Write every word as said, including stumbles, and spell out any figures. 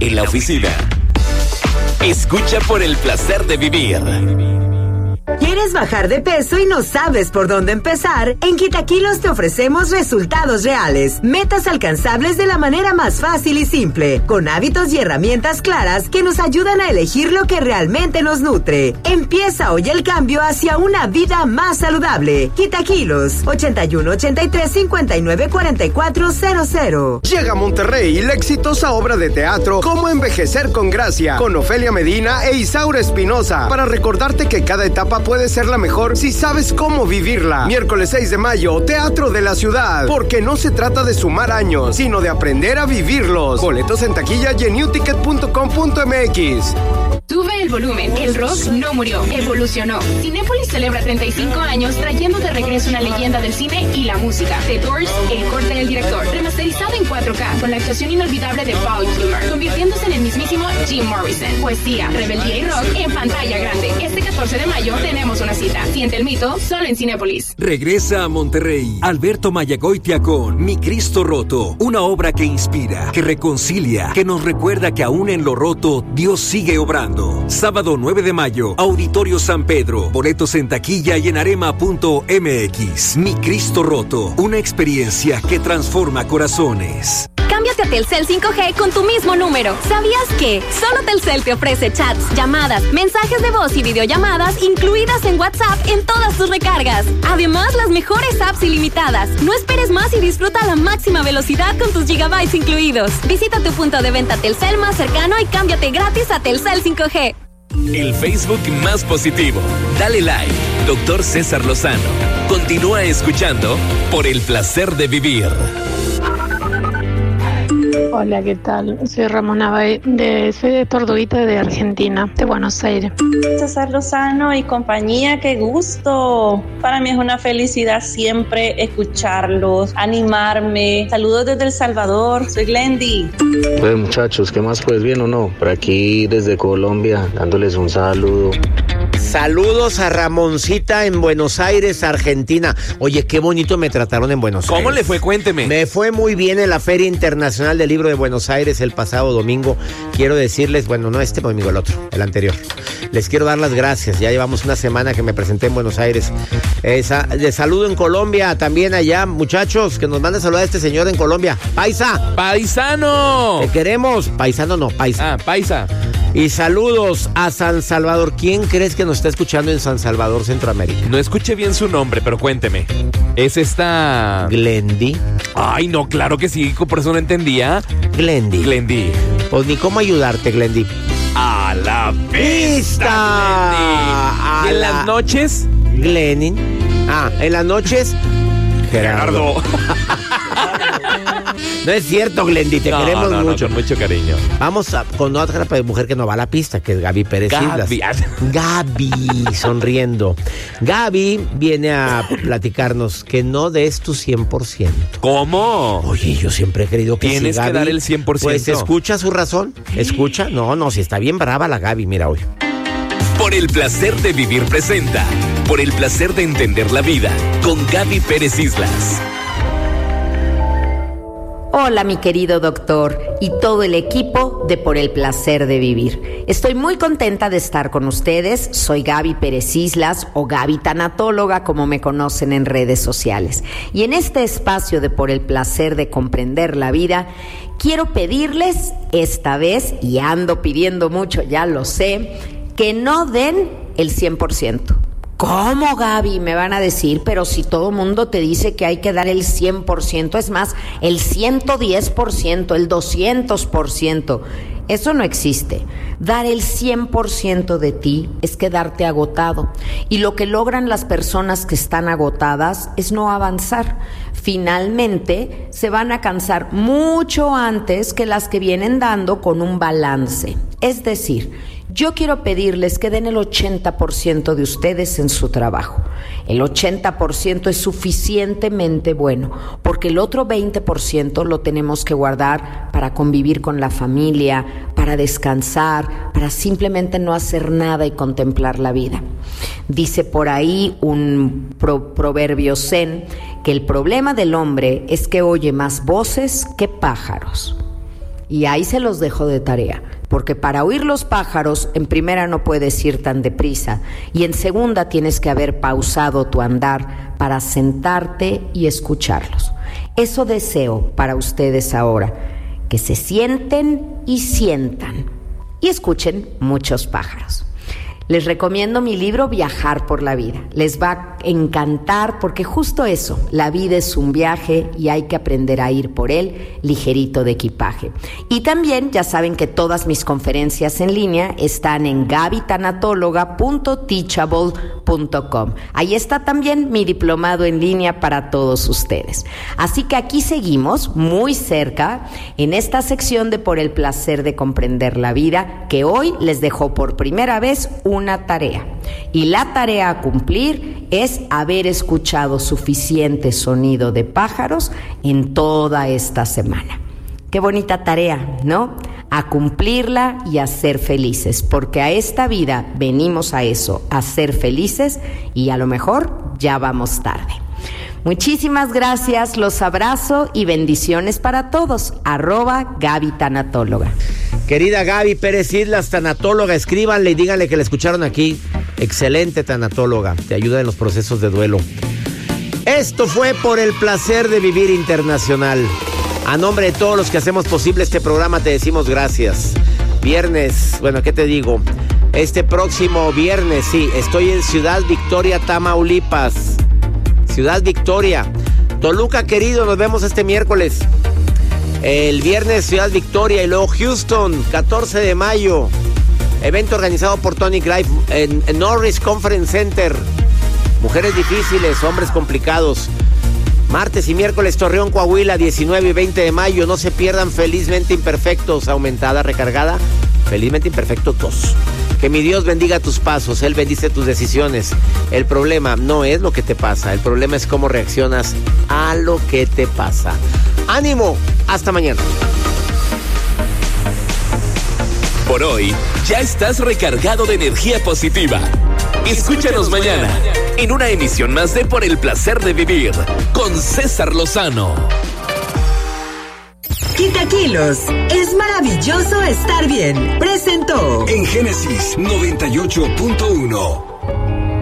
en la oficina. Escucha por el placer de vivir. ¿Quieres bajar de peso y no sabes por dónde empezar? En Quitaquilos te ofrecemos resultados reales, metas alcanzables de la manera más fácil y simple, con hábitos y herramientas claras que nos ayudan a elegir lo que realmente nos nutre. Empieza hoy el cambio hacia una vida más saludable. Quitaquilos, ochenta y uno, ochenta y tres, cincuenta y nueve, cuarenta y cuatro cero cero. Llega a Monterrey la exitosa obra de teatro Cómo envejecer con gracia, con Ofelia Medina e Isaura Espinosa, para recordarte que cada etapa puede ser la mejor si sabes cómo vivirla. Miércoles seis de mayo, Teatro de la Ciudad, porque no se trata de sumar años, sino de aprender a vivirlos. Boletos en taquilla y en new ticket punto com punto m x. Sube el volumen, el rock no murió, evolucionó. Cinépolis celebra treinta y cinco años trayendo de regreso una leyenda del cine y la música. The Doors, El corte del director, remasterizado en cuatro K con la actuación inolvidable de Paul Kilmer, convirtiéndose en el mismísimo Jim Morrison. Poesía, rebeldía y rock en pantalla grande. Este catorce de mayo tenemos una cita. Siente el mito solo en Cinépolis. Regresa a Monterrey Alberto Mayagoitia con Mi Cristo Roto, una obra que inspira, que reconcilia, que nos recuerda que aún en lo roto Dios sigue obrando. Sábado nueve de mayo, Auditorio San Pedro. Boletos en taquilla y en arema punto m x. Mi Cristo Roto, una experiencia que transforma corazones. Cámbiate a Telcel cinco G con tu mismo número. ¿Sabías que solo Telcel te ofrece chats, llamadas, mensajes de voz y videollamadas incluidas en WhatsApp en todas tus recargas? Además, las mejores apps ilimitadas. No esperes más y disfruta a la máxima velocidad con tus gigabytes incluidos. Visita tu punto de venta Telcel más cercano y cámbiate gratis a Telcel cinco G. El Facebook más positivo. Dale like. Doctor César Lozano. Continúa escuchando por el placer de vivir. Hola, ¿qué tal? Soy Ramona de, soy de Tortuguita de Argentina, de Buenos Aires. César Lozano y compañía, qué gusto. Para mí es una felicidad siempre escucharlos, animarme. Saludos desde El Salvador, soy Glendy. Pues muchachos, ¿qué más? Pues bien o no, por aquí desde Colombia, dándoles un saludo. Saludos a Ramoncita en Buenos Aires, Argentina. Oye, qué bonito me trataron en Buenos ¿Cómo Aires. ¿Cómo le fue? Cuénteme. Me fue muy bien en la Feria Internacional del Libro de Buenos Aires el pasado domingo. Quiero decirles, bueno, no este domingo, el otro, el anterior. Les quiero dar las gracias. Ya llevamos una semana que me presenté en Buenos Aires. Esa, les saludo en Colombia, también allá, muchachos, que nos manda a saludar a este señor en Colombia. ¡Paisa! ¡Paisano! Te queremos. Paisano no, paisa. Ah, paisa. Y saludos a San Salvador. ¿Quién crees que nos está escuchando en San Salvador, Centroamérica? No escuché bien su nombre, pero cuénteme. ¿Es esta...? Glendy. Ay, no, claro que sí, por eso no entendía. Glendy. Glendy. Pues ni cómo ayudarte, Glendy. ¡A la vista! A ¿En la... las noches? Glenin. Ah, en las noches... Gerardo. No es cierto, Glendy, te no, queremos no, mucho. No, con mucho cariño. Vamos a, con otra mujer que nos va a la pista, que es Gaby Pérez Islas. Gaby. Gaby, sonriendo. Gaby viene a platicarnos que no des tu cien por ciento. ¿Cómo? Oye, yo siempre he creído que Tienes sí, Gaby, que dar el cien por ciento. Pues escucha su razón. Escucha. No, no, si está bien brava la Gaby, mira hoy. Por el placer de vivir presenta. Por el placer de entender la vida. Con Gaby Pérez Islas. Hola, mi querido doctor y todo el equipo de Por el Placer de Vivir. Estoy muy contenta de estar con ustedes. Soy Gaby Pérez Islas o Gaby Tanatóloga, como me conocen en redes sociales. Y en este espacio de Por el Placer de Comprender la Vida, quiero pedirles esta vez, y ando pidiendo mucho, ya lo sé, que no den el cien por ciento. ¿Cómo, Gaby? Me van a decir, pero si todo mundo te dice que hay que dar el cien por ciento, es más, el ciento diez por ciento, el doscientos por ciento. Eso no existe. Dar el cien por ciento de ti es quedarte agotado. Y lo que logran las personas que están agotadas es no avanzar. Finalmente, se van a cansar mucho antes que las que vienen dando con un balance. Es decir, yo quiero pedirles que den el ochenta por ciento de ustedes en su trabajo. El ochenta por ciento es suficientemente bueno, porque el otro veinte por ciento lo tenemos que guardar para convivir con la familia, para descansar, para simplemente no hacer nada y contemplar la vida. Dice por ahí un pro- proverbio zen que el problema del hombre es que oye más voces que pájaros. Y ahí se los dejo de tarea, porque para oír los pájaros, en primera no puedes ir tan deprisa y en segunda tienes que haber pausado tu andar para sentarte y escucharlos. Eso deseo para ustedes ahora, que se sienten y sientan y escuchen muchos pájaros. Les recomiendo mi libro Viajar por la Vida. Les va a encantar porque justo eso, la vida es un viaje y hay que aprender a ir por él ligerito de equipaje. Y también ya saben que todas mis conferencias en línea están en gaby tanatóloga punto teachable punto com. Ahí está también mi diplomado en línea para todos ustedes. Así que aquí seguimos muy cerca en esta sección de Por el placer de comprender la vida, que hoy les dejo por primera vez una tarea. Y la tarea a cumplir es haber escuchado suficiente sonido de pájaros en toda esta semana. Qué bonita tarea, ¿no? A cumplirla y a ser felices, porque a esta vida venimos a eso, a ser felices, y a lo mejor ya vamos tarde. Muchísimas gracias, los abrazo y bendiciones para todos. Arroba Gaby Tanatóloga. Querida Gaby Pérez Islas, tanatóloga, escríbanle y díganle que la escucharon aquí. Excelente tanatóloga, te ayuda en los procesos de duelo. Esto fue Por el placer de vivir internacional. A nombre de todos los que hacemos posible este programa te decimos gracias. Viernes, bueno, ¿qué te digo? Este próximo viernes, sí, estoy en Ciudad Victoria, Tamaulipas. Ciudad Victoria. Toluca, querido, nos vemos este miércoles. El viernes Ciudad Victoria y luego Houston, catorce de mayo. Evento organizado por Tony Grife en, en Norris Conference Center. Mujeres difíciles, hombres complicados. Martes y miércoles Torreón, Coahuila, diecinueve y veinte de mayo. No se pierdan Felizmente Imperfectos, aumentada, recargada. Felizmente Imperfectos dos. Que mi Dios bendiga tus pasos, Él bendice tus decisiones. El problema no es lo que te pasa, el problema es cómo reaccionas a lo que te pasa. ¡Ánimo! Hasta mañana. Por hoy, ya estás recargado de energía positiva. Escúchanos mañana en una emisión más de Por el placer de vivir con César Lozano. Quita kilos. Es maravilloso estar bien. Presentó en Génesis noventa y ocho punto uno.